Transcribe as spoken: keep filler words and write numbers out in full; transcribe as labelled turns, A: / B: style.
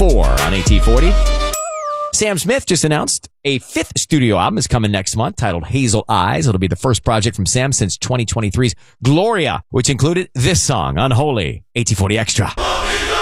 A: four on A T forty. Sam Smith just announced a fifth studio album is coming next month titled Hazel Eyes. It'll be the first project from Sam since twenty twenty-three's Gloria, which included this song, Unholy. A T forty Extra.